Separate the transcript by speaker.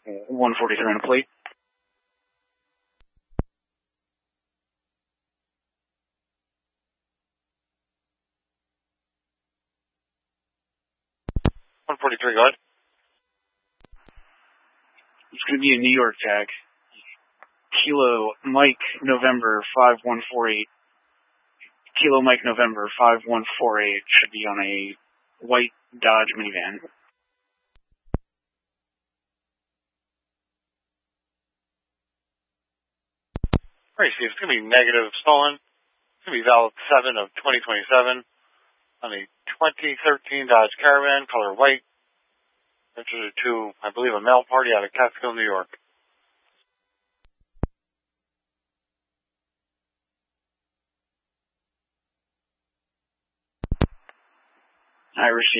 Speaker 1: 143 on a plate.
Speaker 2: .143, go ahead.
Speaker 1: It's going to be a New York tag. Kilo Mike November 5148. Kilo Mike November 5148 should be on a white Dodge minivan.
Speaker 2: Alright, Steve, it's going to be negative stolen. It's going to be valid 7 of 2027 on a 2013 Dodge Caravan, color white. Registered to, I believe, a mail party out of Catskill, New York.
Speaker 1: I received.